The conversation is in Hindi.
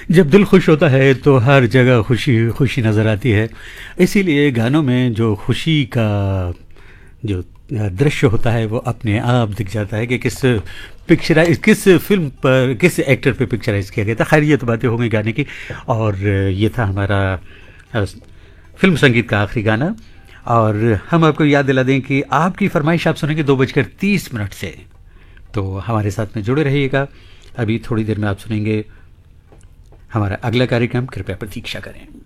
जब दिल खुश होता है तो हर जगह खुशी खुशी नज़र आती है। इसीलिए गानों में जो खुशी का जो दृश्य होता है वो अपने आप दिख जाता है कि किस फिल्म पर किस एक्टर पे पिक्चराइज किया गया था। खैर ये तो बातें हो गई गाने की, और ये था हमारा अ, फिल्म संगीत का आखिरी गाना। और हम आपको याद दिला दें कि आपकी फरमाइश आप सुनेंगे 2:30 से, तो हमारे साथ में जुड़े रहिएगा। अभी थोड़ी देर में आप सुनेंगे हमारा अगला कार्यक्रम, कृपया प्रतीक्षा करें।